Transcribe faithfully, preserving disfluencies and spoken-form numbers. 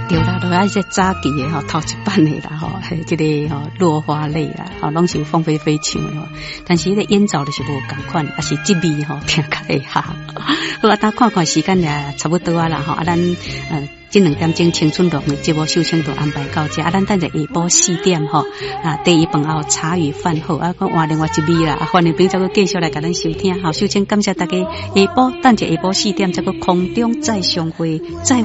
对啦，都爱这早期的吼，头一版的啦吼，这个吼落花泪啦，吼拢是凤飞飞唱的吼。但是迄个演奏就是无共款，也是这味吼听较会合。好啊，等看看时间也差不多啊啦吼，啊咱呃。这两点钟青春乐的节目秀清都安排到这，啊，咱等下下晡四点吼，啊，第一饭后茶余饭后啊，讲换另外一味啦，啊，欢迎朋友再个继续来甲咱收听，好，秀清感谢大家下晡，等下下晡四点再个空中再相会，再会。